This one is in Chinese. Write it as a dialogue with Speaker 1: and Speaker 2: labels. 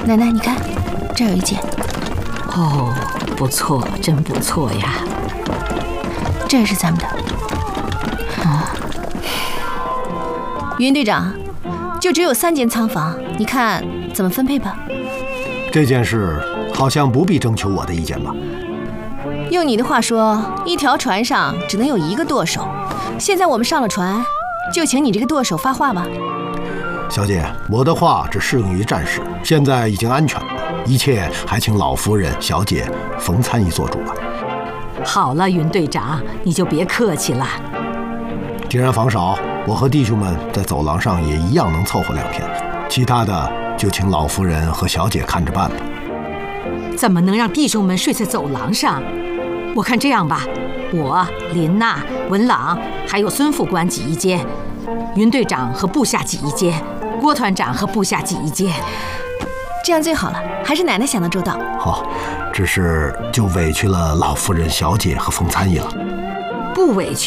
Speaker 1: 奶奶，你看，这儿有一件。
Speaker 2: 哦，不错，真不错呀。
Speaker 1: 这也是咱们的。云队长，就只有3间仓房，你看怎么分配吧？
Speaker 3: 这件事好像不必征求我的意见吧？
Speaker 1: 用你的话说，一条船上只能有1个舵手。现在我们上了船，就请你这个舵手发话吧。
Speaker 3: 小姐，我的话只适用于战时，现在已经安全了，一切还请老夫人、小姐冯参议做主吧。
Speaker 2: 好了，云队长，你就别客气了。
Speaker 3: 既然房少，我和弟兄们在走廊上也一样能凑合2片，其他的就请老夫人和小姐看着办吧。
Speaker 2: 怎么能让弟兄们睡在走廊上？我看这样吧，我、林娜、文朗还有孙副官挤1间，云队长和部下挤1间，郭团长和部下挤1间。
Speaker 1: 这样最好了，还是奶奶想得周到。
Speaker 3: 好，只是就委屈了老夫人、小姐和冯参议了。
Speaker 2: 不委屈。